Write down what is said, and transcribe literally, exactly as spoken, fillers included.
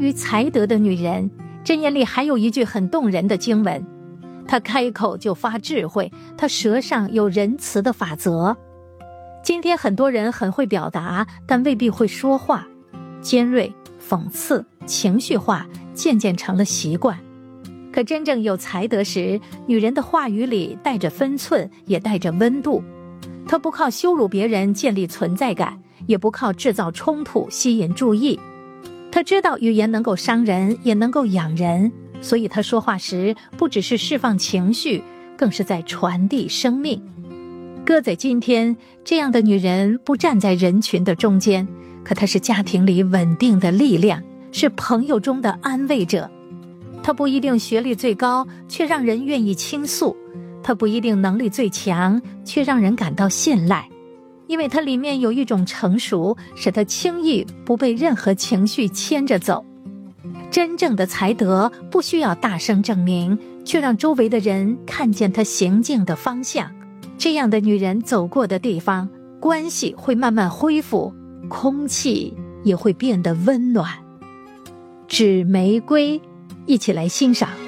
于才德的女人，箴言里还有一句很动人的经文，她开口就发智慧，她舌上有仁慈的法则。今天很多人很会表达，但未必会说话，尖锐、讽刺、情绪化渐渐成了习惯。可真正有才德时，女人的话语里带着分寸，也带着温度。她不靠羞辱别人建立存在感，也不靠制造冲突吸引注意。她知道语言能够伤人，也能够养人，所以她说话时不只是释放情绪，更是在传递生命。搁在今天，这样的女人不站在人群的中间，可她是家庭里稳定的力量，是朋友中的安慰者。她不一定学历最高，却让人愿意倾诉；她不一定能力最强，却让人感到信赖。因为她里面有一种成熟，使她轻易不被任何情绪牵着走。真正的才德不需要大声证明，却让周围的人看见她行径的方向。这样的女人走过的地方，关系会慢慢恢复，空气也会变得温暖。纸玫瑰，一起来欣赏。